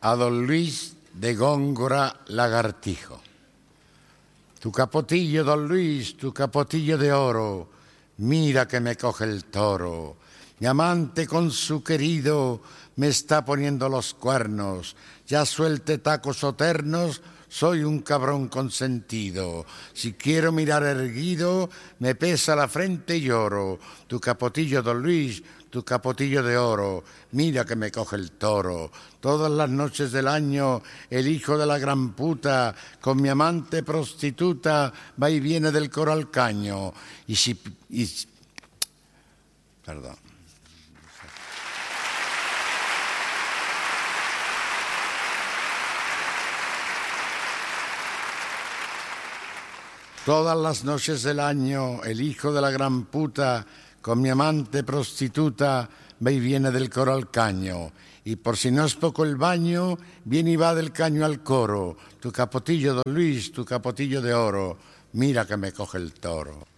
a don Luis de Góngora Lagartijo. Tu capotillo, don Luis, tu capotillo de oro, mira que me coge el toro. Mi amante con su querido me está poniendo los cuernos, ya suelte tacos eternos, soy un cabrón consentido. Si quiero mirar erguido, me pesa la frente y lloro. Tu capotillo, don Luis, tu capotillo de oro, mira que me coge el toro. Todas las noches del año, el hijo de la gran puta, con mi amante prostituta, va y viene del coro al caño. Perdón. Todas las noches del año, el hijo de la gran puta, con mi amante prostituta, va y viene del coro al caño. Y por si no es poco el baño, viene y va del caño al coro. Tu capotillo, don Luis, tu capotillo de oro, mira que me coge el toro.